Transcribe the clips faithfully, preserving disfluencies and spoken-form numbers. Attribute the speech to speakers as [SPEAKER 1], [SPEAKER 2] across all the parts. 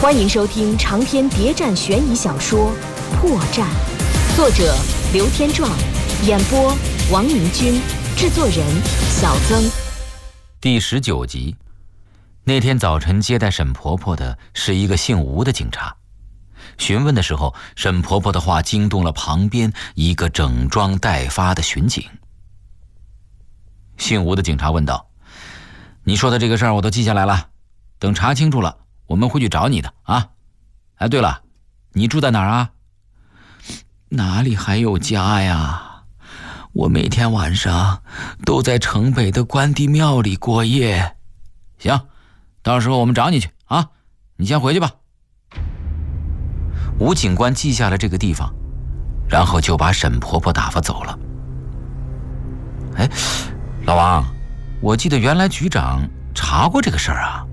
[SPEAKER 1] 欢迎收听长篇谍战悬疑小说《破绽》，作者刘天壮，演播王明军，制作人小曾。
[SPEAKER 2] 第十九集。那天早晨接待沈婆婆的是一个姓吴的警察。询问的时候，沈婆婆的话惊动了旁边一个整装待发的巡警。姓吴的警察问道：“你说的这个事儿我都记下来了，等查清楚了我们会去找你的啊。哎，对了，你住在哪儿啊？”“
[SPEAKER 3] 哪里还有家呀？我每天晚上都在城北的关帝庙里过夜。”“
[SPEAKER 2] 行，到时候我们找你去啊，你先回去吧。”吴警官记下了这个地方，然后就把沈婆婆打发走了。哎，老王，我记得原来局长查过这个事儿啊。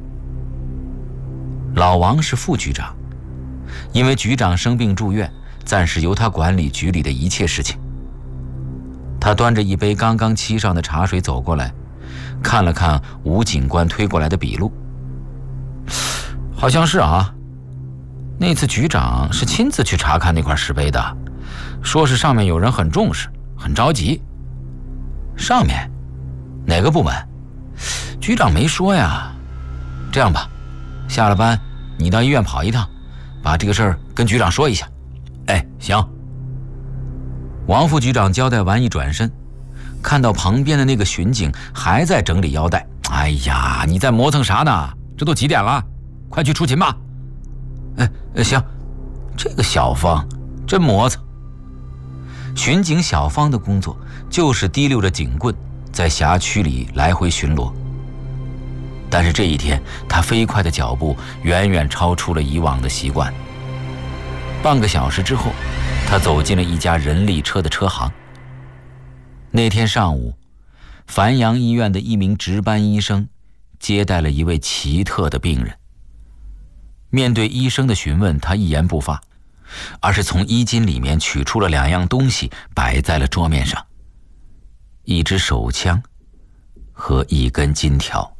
[SPEAKER 2] 老王是副局长，因为局长生病住院，暂时由他管理局里的一切事情。他端着一杯刚刚沏上的茶水走过来，看了看吴警官推过来的笔录。好像是啊，那次局长是亲自去查看那块石碑的，说是上面有人很重视，很着急。上面？哪个部门？局长没说呀。这样吧，下了班你到医院跑一趟，把这个事儿跟局长说一下。哎，行。王副局长交代完一转身，看到旁边的那个巡警还在整理腰带。哎呀，你在磨蹭啥呢？这都几点了？快去出勤吧。哎，行，这个小方真磨蹭。巡警小方的工作就是提溜着警棍在辖区里来回巡逻，但是这一天他飞快的脚步远远超出了以往的习惯。半个小时之后，他走进了一家人力车的车行。那天上午，繁阳医院的一名值班医生接待了一位奇特的病人。面对医生的询问，他一言不发，而是从衣襟里面取出了两样东西摆在了桌面上，一支手枪和一根金条。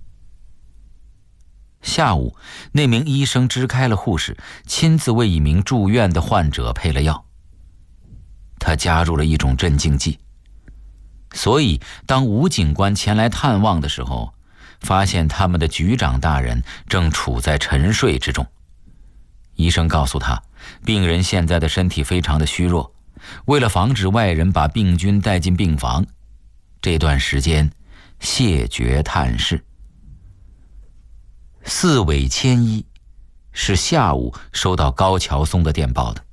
[SPEAKER 2] 下午，那名医生支开了护士，亲自为一名住院的患者配了药。他加入了一种镇静剂，所以当吴警官前来探望的时候，发现他们的局长大人正处在沉睡之中。医生告诉他，病人现在的身体非常的虚弱，为了防止外人把病菌带进病房，这段时间谢绝探视。四尾千一是下午收到高桥松的电报的。